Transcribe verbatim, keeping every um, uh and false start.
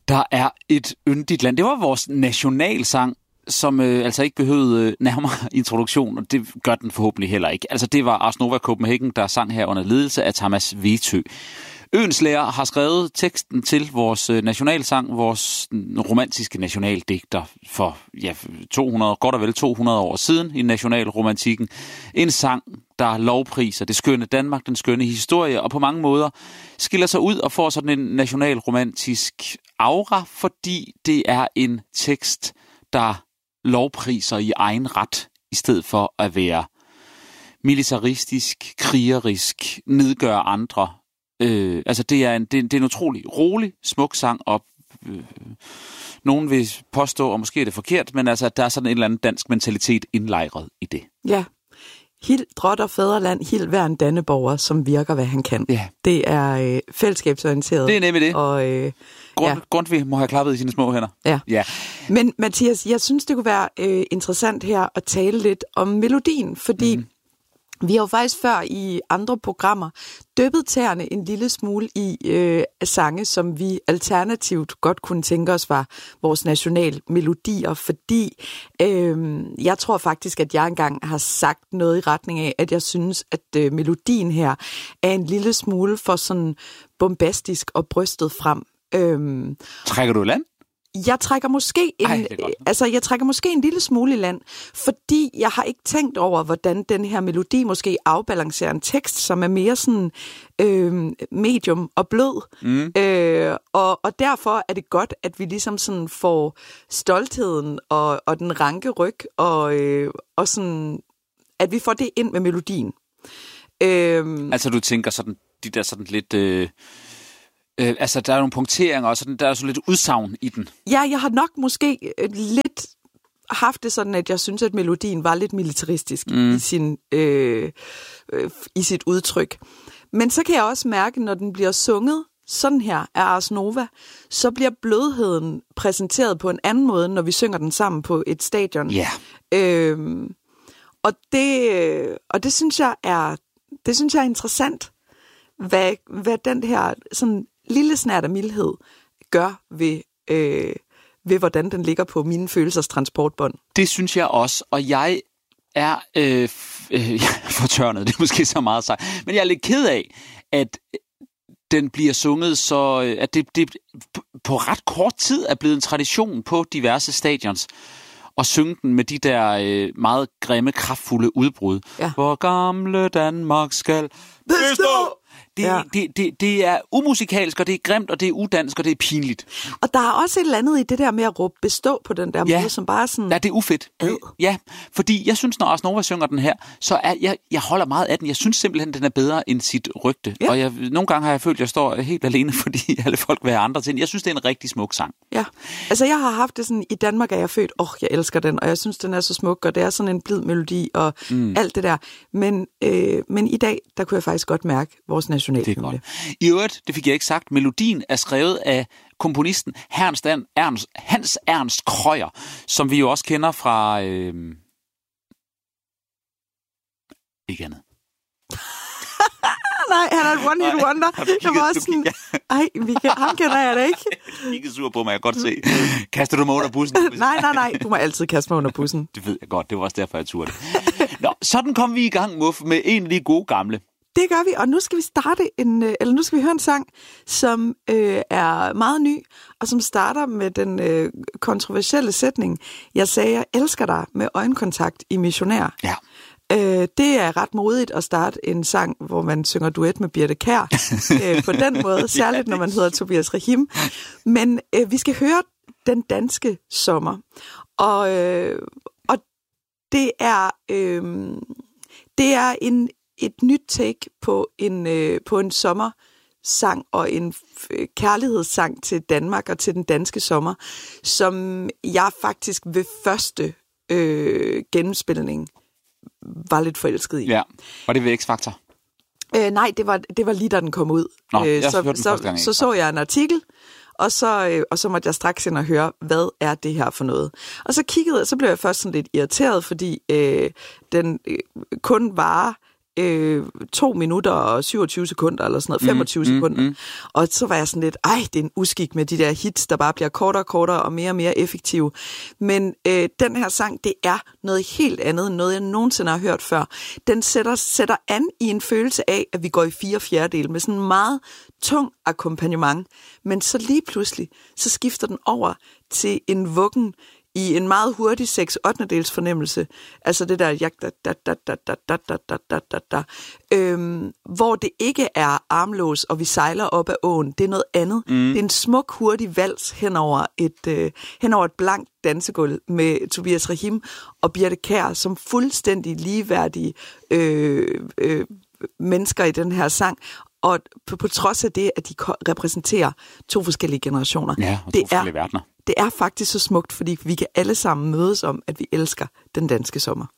Der er et yndigt land. Det var vores nationalsang, som øh, altså ikke behøvede øh, nærmere introduktion, og det gør den forhåbentlig heller ikke. Altså det var Ars Nova Copenhagen, der sang her under ledelse af Thomas Vetø. Oehlenschläger har skrevet teksten til vores øh, nationalsang, vores romantiske nationaldigter for ja, to hundrede, godt og vel to hundrede år siden i nationalromantikken. En sang, der lovpriser det skønne Danmark, den skønne historie, og på mange måder skiller sig ud og får sådan en nationalromantisk aura, fordi det er en tekst, der lovpriser i egen ret, i stedet for at være militaristisk, krigerisk, nedgøre andre. Øh, altså det er, en, det, det er en utrolig rolig, smuk sang, og øh, nogen vil påstå, og måske er det forkert, men altså der er sådan en eller anden dansk mentalitet indlejret i det. Ja. Hild, drot og fædreland, hild hver en danneborger, som virker, hvad han kan. Ja. Det er øh, fællesskabsorienteret. Det er nemlig det. Og, øh, Grund, ja. Grundtvig må have klappet i sine små hænder. Ja. ja. Men Mathias, jeg synes, det kunne være øh, interessant her at tale lidt om melodien, fordi mm. vi har jo faktisk før i andre programmer dyppet tæerne en lille smule i øh, sange, som vi alternativt godt kunne tænke os var vores national melodier, fordi øh, jeg tror faktisk, at jeg engang har sagt noget i retning af, at jeg synes, at øh, melodien her er en lille smule for sådan bombastisk og brystet frem. Øh, Trækker du land? Jeg trækker måske en, Ej, altså jeg trækker måske en lille smule i land, fordi jeg har ikke tænkt over, hvordan den her melodi måske afbalancerer en tekst, som er mere sådan øh, medium og blød. Mm. Øh, og, og derfor er det godt, at vi ligesom sådan får stoltheden og, og den ranke ryg, og, øh, og sådan, at vi får det ind med melodien. Øh, altså du tænker sådan, de der sådan lidt... Øh Øh, altså, der er nogle punkteringer, og sådan, der er så lidt udsagn i den. Ja, jeg har nok måske lidt haft det sådan, at jeg synes, at melodien var lidt militaristisk mm. i, sin, øh, øh, i sit udtryk. Men så kan jeg også mærke, når den bliver sunget sådan her af Ars Nova, så bliver blødheden præsenteret på en anden måde, når vi synger den sammen på et stadion. Ja. Yeah. Øh, og, det, og det synes jeg er, det synes jeg er interessant, hvad, hvad den her sådan lille snert af mildhed gør ved, øh, ved, hvordan den ligger på mine følelsers transportbånd. Det synes jeg også, og jeg er øh, øh, fortørnet, det er måske så meget sagt, men jeg er lidt ked af, at den bliver sunget, så at det, det på ret kort tid er blevet en tradition på diverse stadions at synge den med de der øh, meget grimme, kraftfulde udbrud. Ja. Hvor gamle Danmark skal bestå! Det, ja. det, det, det er umusikalsk, og det er grimt, og det er udansk, og det er pinligt. Og der er også et eller andet i det der med at råbe bestå på den der ja. måde, som bare er sådan... Ja, det er ufedt. Ad. Ja, fordi jeg synes, når Ars Nova synger den her, så er jeg, jeg holder meget af den. Jeg synes simpelthen, den er bedre end sit rygte. Ja. Og jeg, nogle gange har jeg følt, at jeg står helt alene, fordi alle folk vil have andre til. Jeg synes, det er en rigtig smuk sang. Ja, altså jeg har haft det sådan, i Danmark er jeg født, åh, oh, jeg elsker den, og jeg synes, den er så smuk, og det er sådan en blid melodi, og mm. alt det der. Men, øh, men i dag, der kunne jeg faktisk godt mærke vores nationalhymne. I øvrigt, det fik jeg ikke sagt, melodien er skrevet af komponisten Hans Ernst, Hans Ernst Krøyer, som vi jo også kender fra... Øh... Ikke andet. Nej, han er et one-hit wonder. Jeg var også sådan, ej, vi kan, ham kender jeg da ikke. Du kigger sur på mig, jeg kan godt se. Kaster du mig under bussen? nej, nej, nej, du må altid kaste mig under bussen. Det ved jeg godt, det var også derfor, jeg turde det. Nå, sådan kom vi i gang, Muff, med en af de gode gamle. Det gør vi, og nu skal vi starte en, eller nu skal vi høre en sang, som øh, er meget ny, og som starter med den øh, kontroversielle sætning, jeg sagde, jeg elsker dig med øjenkontakt i Missionær. Ja. Øh, det er ret modigt at starte en sang, hvor man synger duet med Birthe Kjær øh, på den måde, særligt når man hedder Tobias Rahim. Men øh, vi skal høre Den danske sommer, og, øh, og det er øh, det er en et nyt take på en øh, på en sommersang og en f- kærlighedssang til Danmark og til den danske sommer, som jeg faktisk ved første øh, gennemspilning var lidt forelsket i. Ja, og det ved X-Factor? Øh, nej, det var, det var lige da den kom ud. Nå, øh, så, så, så, så så jeg en artikel, og så, øh, og så måtte jeg straks ind og høre, hvad er det her for noget? Og så kiggede jeg, så blev jeg først sådan lidt irriteret, fordi øh, den øh, kun varer øh, to minutter og syvogtyve sekunder, eller sådan noget, femogtyve mm, sekunder. Mm, mm. Og så var jeg sådan lidt, ej, det er en uskik med de der hits, der bare bliver kortere og kortere og mere og mere effektive. Men øh, den her sang, det er noget helt andet, end noget jeg nogensinde har hørt før. Den sætter, sætter an i en følelse af, at vi går i fire fjerdedele med sådan en meget tung akkompagnement. Men så lige pludselig, så skifter den over til en vuggen i en meget hurtig seks ottendedels fornemmelse, altså det der jak da da da da da da da da da da, øhm, hvor det ikke er armlås, og vi sejler op ad åen. Det er noget andet. Mm. Det er en smuk, hurtig vals henover et, øh, henover et blankt dansegulv med Tobias Rahim og Birthe Kjær som fuldstændig ligeværdige øh, øh, mennesker i den her sang. Og på, på trods af det, at de repræsenterer to forskellige generationer. Ja, og to det forskellige er, verdener. Det er faktisk så smukt, fordi vi kan alle sammen mødes om, at vi elsker den danske sommer.